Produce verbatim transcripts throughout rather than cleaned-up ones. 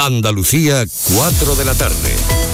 Andalucía, cuatro de la tarde.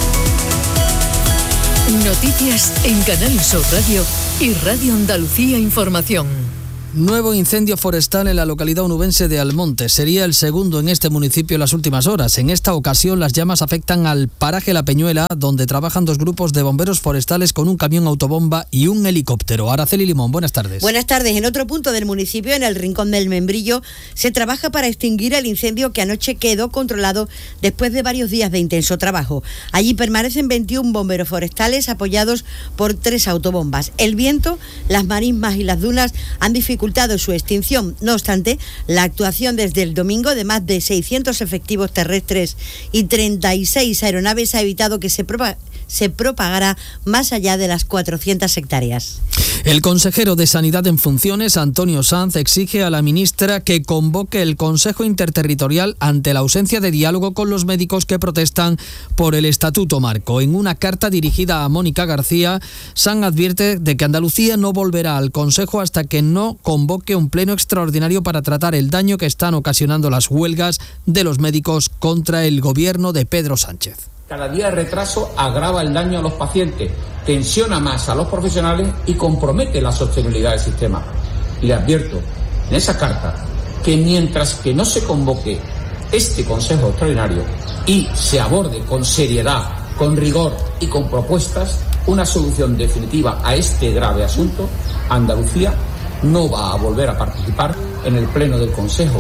Noticias en Canal Sur Radio y Radio Andalucía Información. Nuevo incendio forestal en la localidad onubense de Almonte. Sería el segundo en este municipio en las últimas horas. En esta ocasión las llamas afectan al paraje La Peñuela, donde trabajan dos grupos de bomberos forestales con un camión autobomba y un helicóptero. Araceli Limón, buenas tardes. Buenas tardes. En otro punto del municipio, en el Rincón del Membrillo, se trabaja para extinguir el incendio que anoche quedó controlado después de varios días de intenso trabajo. Allí permanecen veintiún bomberos forestales apoyados por tres autobombas. El viento, las marismas y las dunas han dificultado su extinción. No obstante, la actuación desde el domingo de más de seiscientos efectivos terrestres y treinta y seis aeronaves ha evitado que se, propa- se propagara más allá de las cuatrocientas hectáreas. El consejero de Sanidad en funciones, Antonio Sanz, exige a la ministra que convoque el Consejo Interterritorial ante la ausencia de diálogo con los médicos que protestan por el Estatuto Marco. En una carta dirigida a Mónica García, Sanz advierte de que Andalucía no volverá al Consejo hasta que no convoque un pleno extraordinario para tratar el daño que están ocasionando las huelgas de los médicos contra el gobierno de Pedro Sánchez. Cada día de retraso agrava el daño a los pacientes, tensiona más a los profesionales y compromete la sostenibilidad del sistema. Y le advierto en esa carta que mientras que no se convoque este Consejo Extraordinario y se aborde con seriedad, con rigor y con propuestas una solución definitiva a este grave asunto, Andalucía no va a volver a participar en el pleno del Consejo.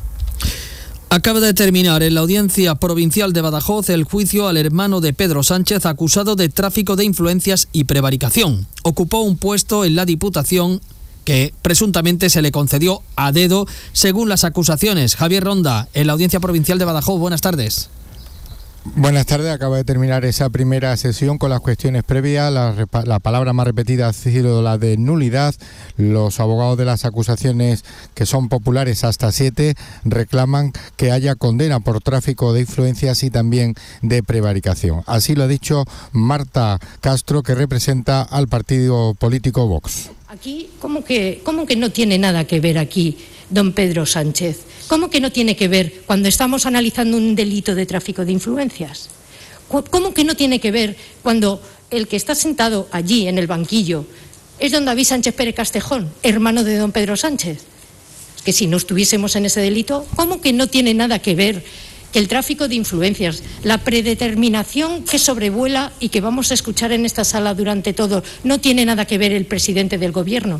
Acaba de terminar en la Audiencia Provincial de Badajoz el juicio al hermano de Pedro Sánchez acusado de tráfico de influencias y prevaricación. Ocupó un puesto en la Diputación que presuntamente se le concedió a dedo según las acusaciones. Javier Ronda, en la Audiencia Provincial de Badajoz, buenas tardes. Buenas tardes, acaba de terminar esa primera sesión con las cuestiones previas. La, la palabra más repetida ha sido la de nulidad. Los abogados de las acusaciones, que son populares hasta siete, reclaman que haya condena por tráfico de influencias y también de prevaricación. Así lo ha dicho Marta Castro, que representa al partido político Vox. Aquí, ¿cómo que, cómo que no tiene nada que ver aquí don Pedro Sánchez? ¿Cómo que no tiene que ver cuando estamos analizando un delito de tráfico de influencias? ¿Cómo que no tiene que ver cuando el que está sentado allí en el banquillo es don David Sánchez Pérez Castejón, hermano de don Pedro Sánchez? Es que si no estuviésemos en ese delito, ¿cómo que no tiene nada que ver que el tráfico de influencias, la predeterminación que sobrevuela y que vamos a escuchar en esta sala durante todo, no tiene nada que ver el presidente del gobierno?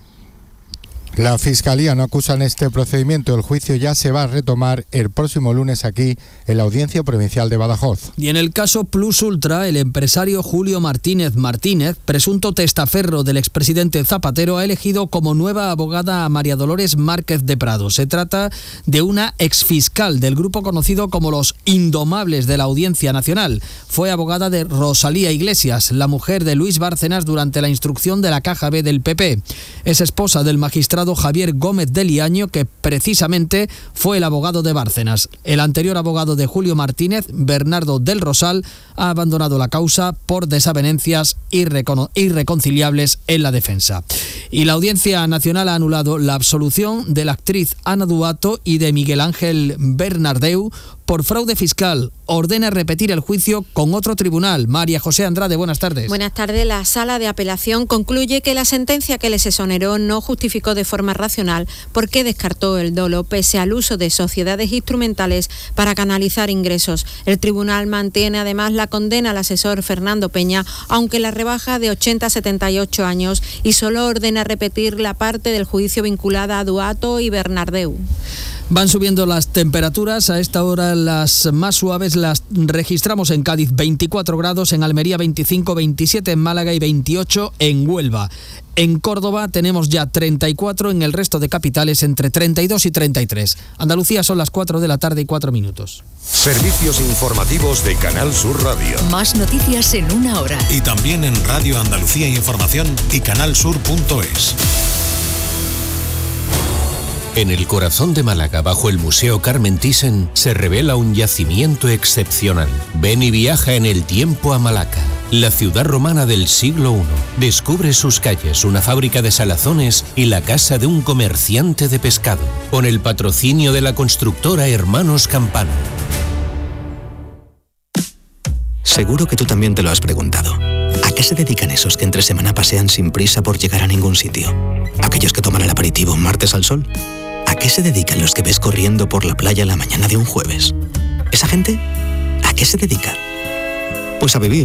La Fiscalía no acusa en este procedimiento. El juicio ya se va a retomar el próximo lunes aquí en la Audiencia Provincial de Badajoz. Y en el caso Plus Ultra, el empresario Julio Martínez Martínez, presunto testaferro del expresidente Zapatero, ha elegido como nueva abogada a María Dolores Márquez de Prado. Se trata de una exfiscal del grupo conocido como los Indomables de la Audiencia Nacional. Fue abogada de Rosalía Iglesias, la mujer de Luis Bárcenas, durante la instrucción de la Caja B del P P. Es esposa del magistrado Javier Gómez de Liaño, que precisamente fue el abogado de Bárcenas. El anterior abogado de Julio Martínez, Bernardo del Rosal, ha abandonado la causa por desavenencias irrecon- irreconciliables en la defensa. Y la Audiencia Nacional ha anulado la absolución de la actriz Ana Duato y de Miguel Ángel Bernardeu por fraude fiscal. Ordena repetir el juicio con otro tribunal. María José Andrade, buenas tardes. Buenas tardes. La Sala de Apelación concluye que la sentencia que les exoneró no justificó de forma racional porque descartó el dolo pese al uso de sociedades instrumentales para canalizar ingresos. El tribunal mantiene además la condena al asesor Fernando Peña, aunque la rebaja de ochenta a setenta y ocho años, y solo ordena repetir la parte del juicio vinculada a Duato y Bernardeu. Van subiendo las temperaturas. A esta hora las más suaves las registramos en Cádiz, veinticuatro grados, en Almería veinticinco, veintisiete en Málaga y veintiocho en Huelva. En Córdoba tenemos ya treinta y cuatro, en el resto de capitales entre treinta y dos y treinta y tres. Andalucía son las cuatro de la tarde y cuatro minutos. Servicios informativos de Canal Sur Radio. Más noticias en una hora. Y también en Radio Andalucía Información y canalsur punto es. En el corazón de Málaga, bajo el Museo Carmen Thyssen, se revela un yacimiento excepcional. Ven y viaja en el tiempo a Malaca, la ciudad romana del siglo primero. Descubre sus calles, una fábrica de salazones y la casa de un comerciante de pescado, con el patrocinio de la constructora Hermanos Campano. Seguro que tú también te lo has preguntado. ¿A qué se dedican esos que entre semana pasean sin prisa por llegar a ningún sitio? ¿Aquellos que toman el aperitivo un martes al sol? ¿A qué se dedican los que ves corriendo por la playa la mañana de un jueves? ¿Esa gente? ¿A qué se dedica? Pues a vivir.